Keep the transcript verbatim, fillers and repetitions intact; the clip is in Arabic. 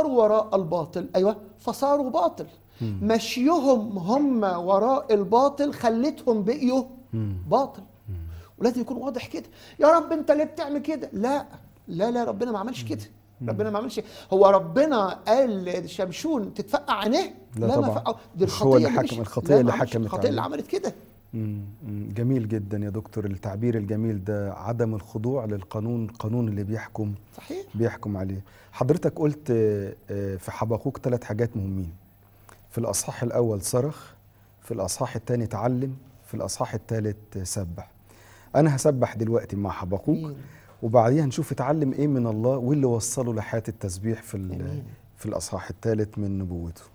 ساروا وراء الباطل، أيوة فصاروا باطل. مم. مشيهم هم وراء الباطل خلتهم بقيوا مم. باطل. مم. ولازم يكون واضح كده. يا رب انت ليه بتعمل كده؟ لا لا لا ربنا ما عملش كده. ربنا ما عملش. هو ربنا قال شمشون تتفقع عينيه؟ لا, لا طبعا ما فقعوا. دي مش هو اللي الخطيه حكم، الخطيه اللي حكمت الخطيه اللي عملت كده. مم. جميل جدا يا دكتور التعبير الجميل ده، عدم الخضوع للقانون، القانون اللي بيحكم صحيح بيحكم عليه. حضرتك قلت في حبقوق ثلاث حاجات مهمين. في الأصحاح الأول صرخ، في الأصحاح الثاني تعلم، في الأصحاح الثالث سبح. أنا هسبح دلوقتي مع حبقوق، وبعديها نشوف اتعلم إيه من الله واللي وصله لحياة التسبيح في في الأصحاح الثالث من نبوته.